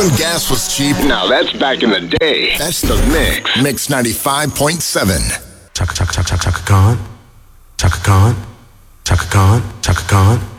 when gas was cheap. Now that's back in the day. That's the mix. Mix 95.7. Chaka Khan, Chaka Khan, Chaka Khan, Chaka Khan.